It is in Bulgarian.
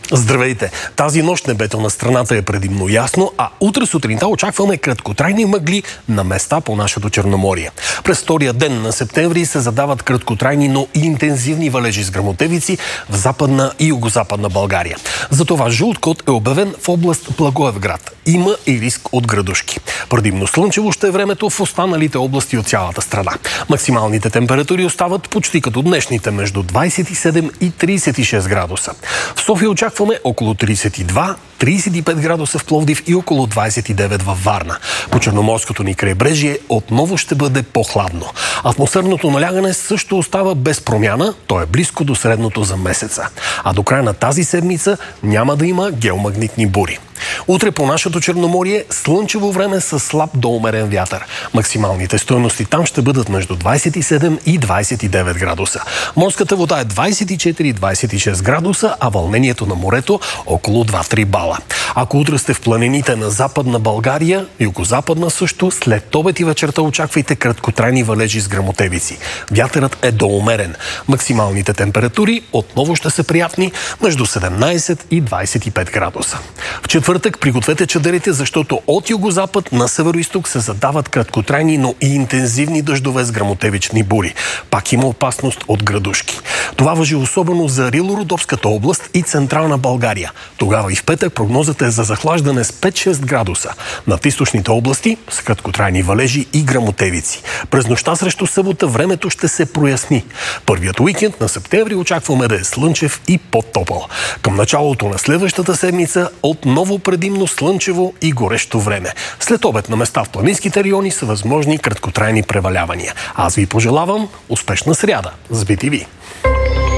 Здравейте! Тази нощ небето на страната е предимно ясно, а утре сутринта очакваме краткотрайни мъгли на места по нашето Черноморие. През втория ден на септември се задават краткотрайни, но и интензивни валежи с гръмотевици в западна и югозападна България. Затова жълт код е обявен в област Благоевград. Има и риск от градушки. Предимно слънчево ще е времето в останалите области от цялата страна. Максималните температури остават почти като днешните, между 27 и 36 градуса. В София очакваме около 32-35 градуса в Пловдив и около 29 във Варна. По Черноморското ни крайбрежие отново ще бъде по-хладно. Атмосферното налягане също остава без промяна, то е близко до средното за месеца. А до края на тази седмица няма да има геомагнитни бури. Утре по нашето Черноморие слънчево време с слаб до умерен вятър. Максималните стойности там ще бъдат между 27 и 29 градуса. Морската вода е 24-26 градуса, а вълнението на морето около 2-3 бала. Ако утре сте в планините на Западна България, югозападна също, след обед и вечерта очаквайте краткотрайни валежи с гръмотевици. Вятърът е доумерен. Максималните температури отново ще са приятни между 17 и 25 градуса. В четвъртък пригответе чадърите, защото от югозапад на североизток се задават краткотрайни, но и интензивни дъждове с гръмотевични бури. Пак има опасност от градушки. Това важи особено за Рило-Родопската област и Централна България. Тогава и в петък прогнозата е за захлаждане с 5-6 градуса. Над източните области с краткотрайни валежи и гръмотевици. През нощта срещу събота времето ще се проясни. Първият уикенд на септември очакваме да е слънчев и по-топъл. Към началото на следващата седмица отново предимно слънчево и горещо време. След обед на места в планинските райони са възможни краткотрайни превалявания. Аз ви пожелавам успешна сряда с BTV.